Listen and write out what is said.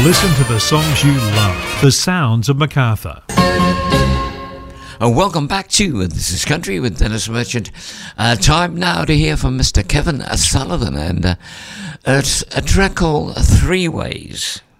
Listen to the songs you love. The sounds of MacArthur. Welcome back to This is Country with Dennis Merchant. Time now to hear from Mr. Kevin Sullivan and it's a track called Three Ways.